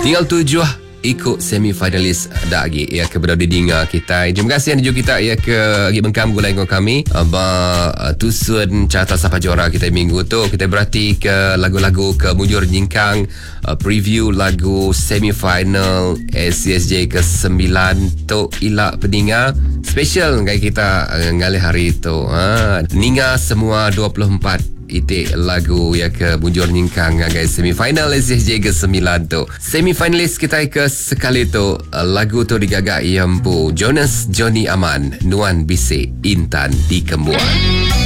Tinggal 7 ikut semi-finalis dah lagi ya ke berada dengar kita. Terima kasih anda juga kita ya ke lagi bengkam gulai dengan kami. Tusun carta sapa juara kita minggu tu kita berarti ke lagu-lagu ke mujur nyingkang, preview lagu semi-final SCSJ ke-9 tu ilak pendengar special ngai kita ngalih hari tu. Ninga semua 24 itik lagu ya ke bujur nyingkang guys semifinal SCSJ ke-9 tu. Semifinalis kita ke sekali tu lagu tu digagak Yambu Jonas Johnny Aman Nuan Bisik Intan di Kembuan.